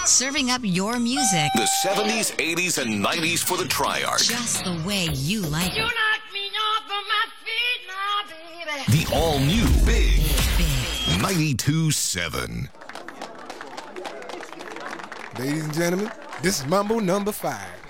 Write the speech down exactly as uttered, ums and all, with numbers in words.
Serving up your music The seventies, eighties, and nineties for the Triarch. just the way you like You it. knock me off of my feet now, baby. The all-new Big Big. ninety-two seven. Ladies and gentlemen, this is Mambo number five.